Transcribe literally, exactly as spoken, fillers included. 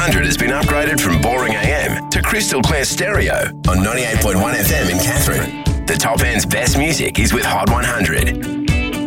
hundred has been upgraded from boring A M to crystal clear stereo on ninety-eight point one F M in Catherine. The top end's best music is with Hot one hundred.